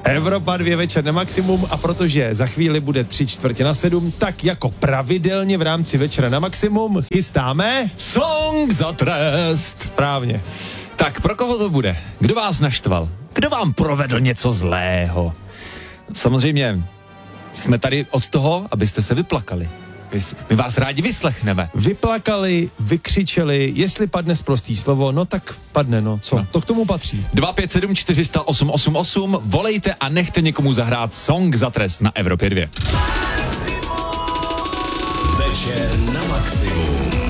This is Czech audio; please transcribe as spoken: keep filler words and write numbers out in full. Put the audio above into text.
Evropa dvě večer na maximum a protože za chvíli bude tři čtvrtě na sedm, tak jako pravidelně v rámci večera na maximum chystáme... Song za trest. Správně. Tak pro koho to bude? Kdo vás naštval? Kdo vám provedl něco zlého? Samozřejmě jsme tady od toho, abyste se vyplakali. My vás rádi vyslechneme. Vyplakali, vykřičeli, jestli padne sprostý slovo, no tak padne, no. Co? No. To k tomu patří. dva pět sedm čtyři nula nula osm osm osm, volejte a nechte někomu zahrát Song za trest na Evropě dvě. Večer na maximum.